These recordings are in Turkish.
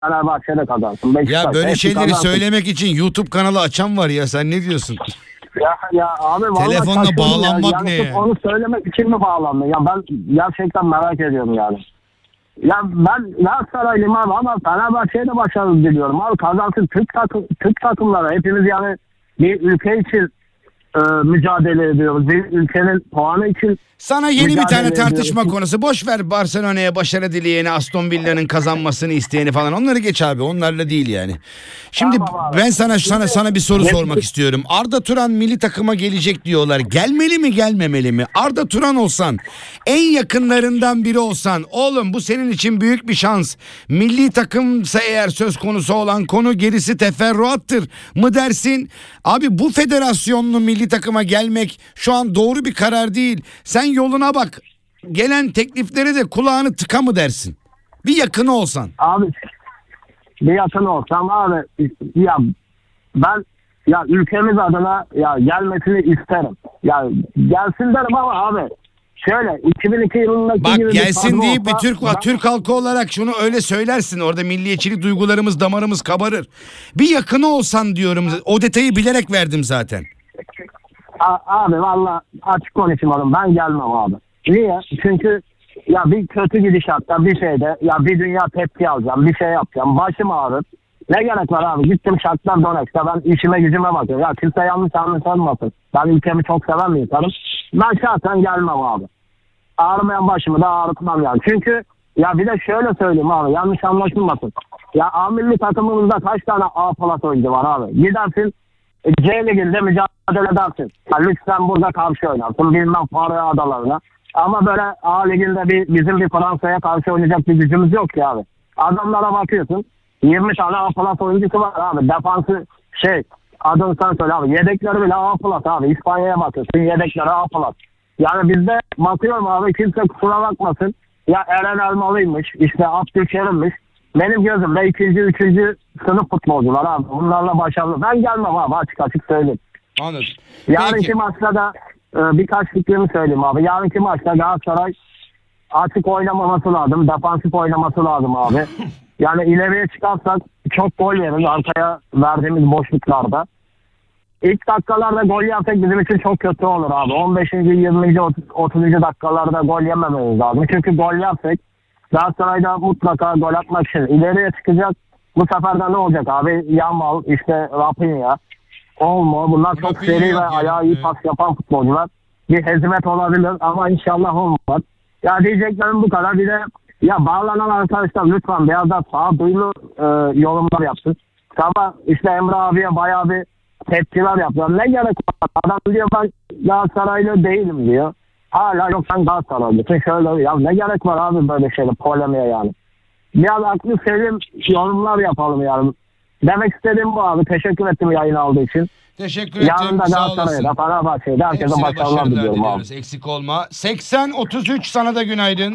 Fenerbahçe'de kazansın. Beşiktaş, Ya böyle hepsi şeyleri kazansın. söylemek için YouTube kanalı açan var ya, sen ne diyorsun? Ya abi vallahi Telefonla şaşırdım bağlanmak yani ne sırf ya? onu söylemek için mi bağlandın? Ya ben gerçekten merak ediyorum yani. Ya ben Galatasaraylıyım abi ama Fenerbahçe'ye de başarılı diliyorum. Abi kazansın Türk takımları hepimiz yani bir ülke için mücadele ediyoruz. Bir ülkenin puanı için Sana yeni bir mücadele tane tartışma ediyoruz. konusu. Boş ver Barcelona'ya başarı dileyeni, Aston Villa'nın kazanmasını isteyeni falan. Onları geç abi. Onlarla değil yani. Şimdi Tamam abi. ben sana bir soru Ne- sormak istiyorum. Arda Turan milli takıma gelecek diyorlar. Gelmeli mi, gelmemeli mi? Arda Turan olsan, en yakınlarından biri olsan, oğlum bu senin için büyük bir şans. Milli takımsa eğer söz konusu olan konu, gerisi teferruattır mı dersin? Abi bu federasyonlu milli takıma gelmek şu an doğru bir karar değil. Sen yoluna bak. Gelen teklifleri de kulağını tıka mı dersin? Bir yakını olsan. Abi bir yakın olsam abi ya ben ya ülkemiz adına ya gelmesini isterim. Ya gelsin derim ama abi şöyle 2002 yılındaki gibi Bak bir gelsin kadro deyip bir olsa Türk halkı olarak şunu öyle söylersin. Orada milliyetçilik duygularımız, damarımız kabarır. Bir yakını olsan diyorum. O detayı bilerek verdim zaten. abi valla açık konuşalım ben gelmem abi. Niye? Çünkü ya bir kötü gidişatta bir şeyde ya bir dünya tepki alacağım, bir şey yapacağım, başım ağrır. Ne gerek var abi? Gittim Shakhtar Donetsk'te ben işime gücüme bakıyorum. Ya kimse yanlış anlaşılmasın. Ben ülkemi çok seven bir insanım. Ben şahsen gelmem abi. Ağrımayan başımı da ağrıtmam yani. Çünkü ya bir de şöyle söyleyeyim abi yanlış anlaşılmasın. Ya A milli takımımızda kaç tane A plus oyuncu var abi? Gidersin C liginde mücadele edersin. Ya Lüksemburg'a karşı oynarsın bilmem Faroe Adalarına. Ama böyle A liginde bizim bir Fransa'ya karşı oynayacak bir gücümüz yok ki abi. Adamlara bakıyorsun 20 tane A plus oyuncusu var abi. Defansı adını sen söyle abi. Yedekleri bile A plus abi. İspanya'ya bakıyorsun yedekleri A plus. Yani bizde bakıyorum abi kimse kusura bakmasın. Ya Eren Elmalı'ymış, işte Abdülkerim'miş. Benim gözümde ikinci, üçüncü sınıf futbolcular abi. Bunlarla başarılı. Ben gelmem abi açık söyleyeyim. Anladım. Yarınki Peki. maçta da birkaç fikrimi söyleyeyim abi. Yarınki maçta Galatasaray açık oynamaması lazım. Defansif oynaması lazım abi. Yani ileriye çıkarsak çok gol yeriz arkaya verdiğimiz boşluklarda. İlk dakikalarda gol yersek bizim için çok kötü olur abi. 15. 20. 30. dakikalarda gol yemememiz lazım. Çünkü gol yersek Galatasaray'da mutlaka gol atmak için ileriye çıkacak. Bu sefer de ne olacak abi? Yamal, işte Rafinha, Olmo. Bunlar çok Rafinha seri ve yok ya. ayağı iyi pas yapan futbolcular. Bir hezimet olabilir ama inşallah olmaz. Ya diyeceklerim bu kadar. Bir de ya bağlanan arkadaşlar lütfen biraz daha sağduyulu yorumlar yapsın. Sabah işte Emre abiye bayağı bir tepkiler yapıyor. Ne gerek var? Adam diyor ben Galatasaraylı değilim diyor. Hala yok sen Galatasaraylısın. Şöyle ya ne gerek var abi böyle şeyle polemiğe yani. Biraz aklı selim yorumlar yapalım yani. Demek istediğim bu abi. Teşekkür ettim yayın aldığı için. Teşekkür ederim. Yarın da Sağ Galatasaray'da olasın. Fenerbahçe'de herkese Hepsine başarılar diliyorum abi. diliyoruz. Eksik olma. 80-33 sana da günaydın.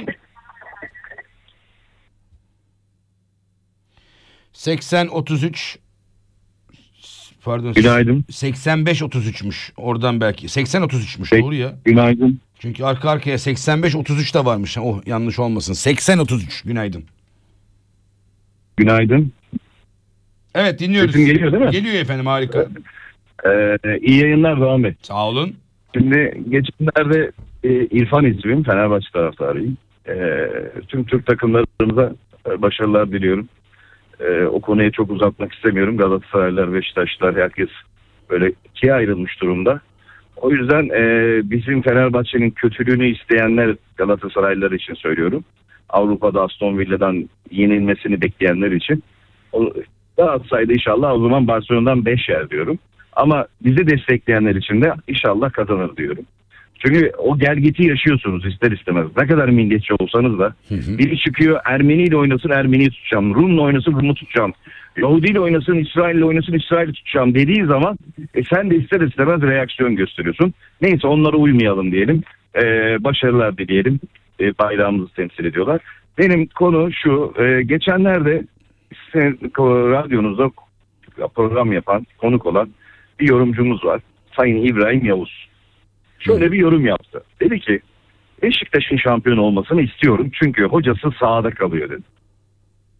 80-33 pardon. Günaydın. 85-33'müş. Oradan belki. 80-33'müş. Doğru ya. Günaydın. Çünkü arka arkaya 85-33 de varmış. Oh yanlış olmasın. 80-33 günaydın. Günaydın. Evet dinliyoruz. Sesim geliyor değil mi? Geliyor efendim harika. İyi yayınlar Doğan Bey. Sağ olun. Şimdi geçenlerde İrfan ismim. Fenerbahçe taraftarıyım. Tüm Türk takımlarımıza başarılar diliyorum. O konuyu çok uzatmak istemiyorum. Galatasaraylılar, Beşiktaşlılar herkes böyle ikiye ayrılmış durumda. O yüzden bizim Fenerbahçe'nin kötülüğünü isteyenler Galatasaraylılar için söylüyorum. Avrupa'da Aston Villa'dan yenilmesini bekleyenler için. Galatasaray'da inşallah o zaman Barcelona'dan 5 yer diyorum. Ama bizi destekleyenler için de inşallah kazanır diyorum. Çünkü o gelgiti yaşıyorsunuz ister istemez. Ne kadar milliyetçi olsanız da biri çıkıyor Ermeniyle oynasın Ermeni'yi tutacağım. Rum'la oynasın Rum'u tutacağım. Yahudi'yle oynasın İsrail'le oynasın İsrail'i tutacağım dediği zaman sen de ister istemez reaksiyon gösteriyorsun. Neyse onlara uymayalım diyelim. Başarılar dileyelim. Bayrağımızı temsil ediyorlar. Benim konu şu. Geçenlerde radyonuzda program yapan, konuk olan bir yorumcumuz var. Sayın İbrahim Yavuz. Şöyle bir yorum yaptı. Dedi ki Beşiktaş'ın şampiyon olmasını istiyorum çünkü hocası sahada kalıyor dedi.